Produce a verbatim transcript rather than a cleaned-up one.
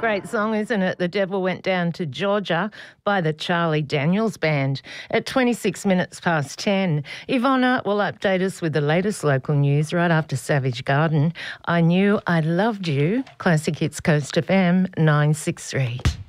great song, isn't it? The Devil Went Down to Georgia by the Charlie Daniels Band at twenty-six minutes past ten. Ivonna will update us with the latest local news right after Savage Garden. I Knew I Loved You, Classic Hits Coast F M nine six three.